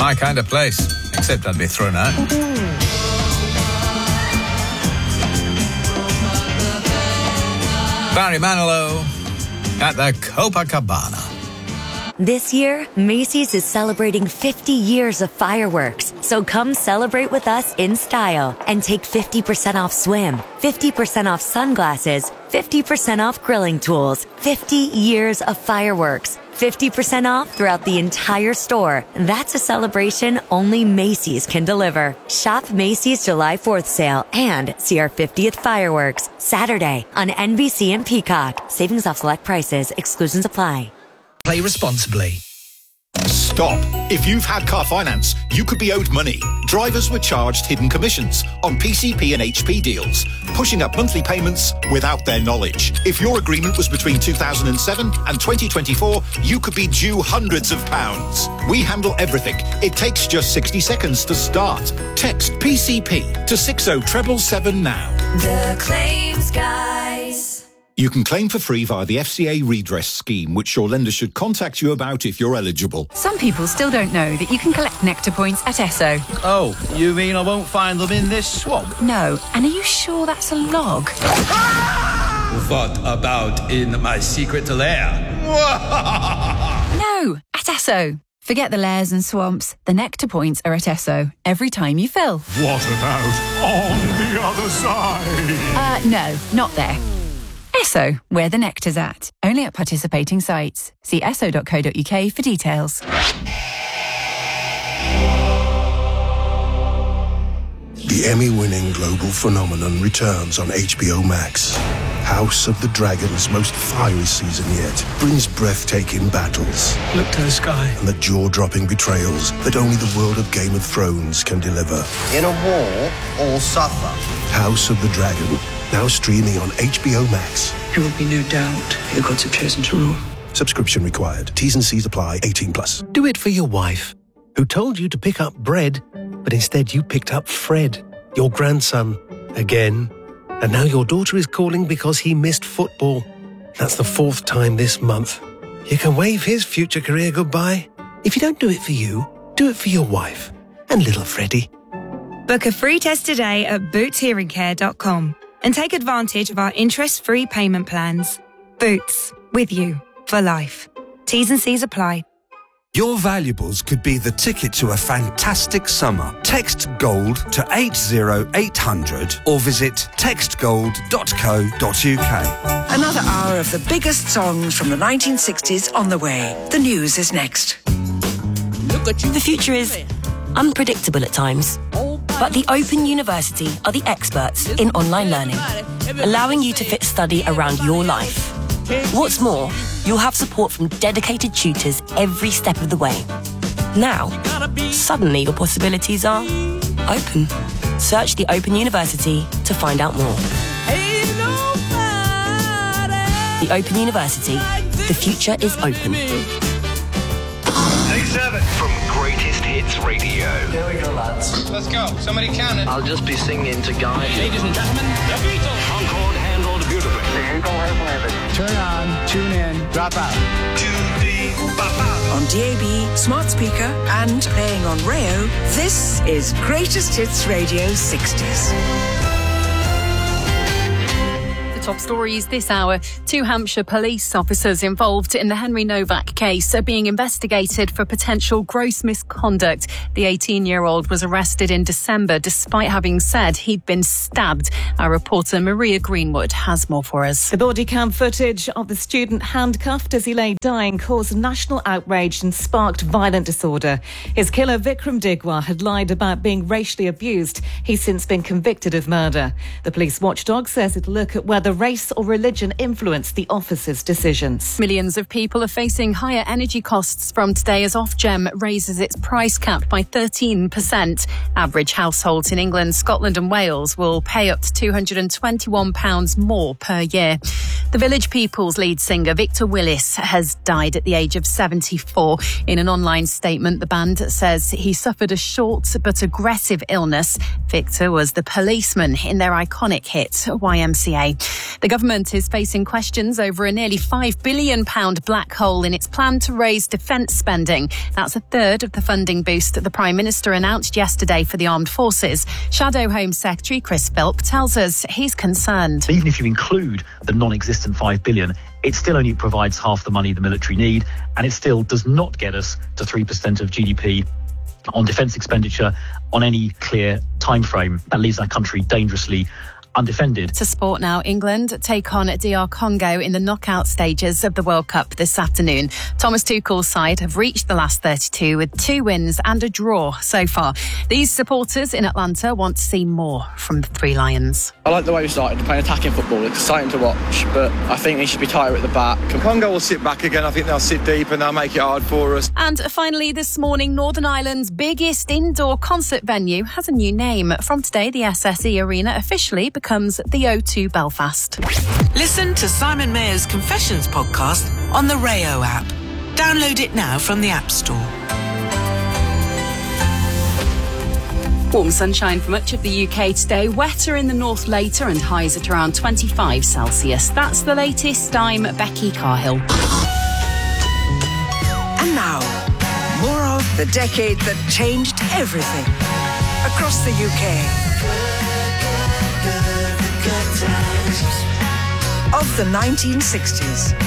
My kind of place, except I'd be thrown out. Barry Manilow at the Copacabana. This year, Macy's is celebrating 50 years of fireworks. So come celebrate with us in style and take 50% off swim, 50% off sunglasses, 50% off grilling tools, 50 years of fireworks, 50% off throughout the entire store. That's a celebration only Macy's can deliver. Shop Macy's July 4th sale and see our 50th fireworks Saturday on NBC and Peacock. Savings off select prices. Exclusions apply. Play responsibly. Stop. If you've had car finance, you could be owed money. Drivers were charged hidden commissions on PCP and HP deals, pushing up monthly payments without their knowledge. If your agreement was between 2007 and 2024, you could be due hundreds of pounds. We handle everything. It takes just 60 seconds to start. Text PCP to 60777 now. The Claims Guys. You can claim for free via the FCA redress scheme, which your lender should contact you about if you're eligible. Some people still don't know that you can collect Nectar points at Esso. Oh, you mean I won't find them in this swamp? No, and are you sure that's a log? What about in my secret lair? No, at Esso. Forget the lairs and swamps. The Nectar points are at Esso every time you fill. What about on the other side? No, not there. Esso, where the nectar's at. Only at participating sites. See esso.co.uk for details. The Emmy-winning global phenomenon returns on HBO Max. House of the Dragon's most fiery season yet brings breathtaking battles. Look to the sky. And the jaw-dropping betrayals that only the world of Game of Thrones can deliver. In a war, all suffer. House of the Dragon, now streaming on HBO Max. There will be no doubt the gods have chosen to rule. Subscription required. T's and C's apply. 18+. Do it for your wife, who told you to pick up bread, but instead you picked up Fred, your grandson, again. And now your daughter is calling because he missed football. That's the 4th time this month. You can wave his future career goodbye. If you don't do it for you, do it for your wife and little Freddie. Book a free test today at bootshearingcare.com and take advantage of our interest-free payment plans. Boots, with you for life. T's and C's apply. Your valuables could be the ticket to a fantastic summer. Text GOLD to 80800 or visit textgold.co.uk. Another hour of the biggest songs from the 1960s on the way. The news is next. The future is unpredictable at times, but the Open University are the experts in online learning, allowing you to fit study around your life. What's more, you'll have support from dedicated tutors every step of the way. Now, suddenly your possibilities are open. Search the Open University to find out more. The Open University. The future is open. 87 from Greatest Hits Radio. Here we go, lads. Let's go. Somebody count it. I'll just be singing to guide you. Ladies and gentlemen, the Beatles. Concord handled beautifully. Turn on, tune in, drop out. On DAB, smart speaker, and playing on Rayo, this is Greatest Hits Radio 60s. Top stories this hour. 2 Hampshire police officers involved in the Henry Novak case are being investigated for potential gross misconduct. The 18-year-old was arrested in December despite having said he'd been stabbed. Our reporter Maria Greenwood has more for us. The body cam footage of the student handcuffed as he lay dying caused national outrage and sparked violent disorder. His killer, Vikram Digwa, had lied about being racially abused. He's since been convicted of murder. The police watchdog says it'll look at whether race or religion influenced the officer's decisions. Millions of people are facing higher energy costs from today as Ofgem raises its price cap by 13%. Average households in England, Scotland and Wales will pay up to £221 more per year. The Village People's lead singer Victor Willis has died at the age of 74. In an online statement, the band says he suffered a short but aggressive illness. Victor was the policeman in their iconic hit YMCA. The government is facing questions over a nearly £5 billion black hole in its plan to raise defence spending. That's a third of the funding boost that the Prime Minister announced yesterday for the armed forces. Shadow Home Secretary Chris Philp tells us he's concerned. Even if you include the non-existent $5 billion, it still only provides half the money the military need, and it still does not get us to 3% of GDP on defence expenditure on any clear time frame. That leaves our country dangerously undefended. To sport now, England take on DR Congo in the knockout stages of the World Cup this afternoon. Thomas Tuchel's side have reached the last 32 with 2 wins and a draw so far. These supporters in Atlanta want to see more from the Three Lions. I like the way we started playing attacking football. It's exciting to watch, but I think they should be tighter at the back. Congo will sit back again. I think they'll sit deep and they'll make it hard for us. And finally this morning, Northern Ireland's biggest indoor concert venue has a new name. From today, the SSE Arena officially becomes the O2 Belfast. Listen to Simon Mayer's Confessions podcast on the Rayo app. Download it now from the App Store. Warm sunshine for much of the UK today. Wetter in the north later and highs at around 25 Celsius. That's the latest. I'm Becky Carhill. And now, more of the decade that changed everything across the UK. Of the 1960s.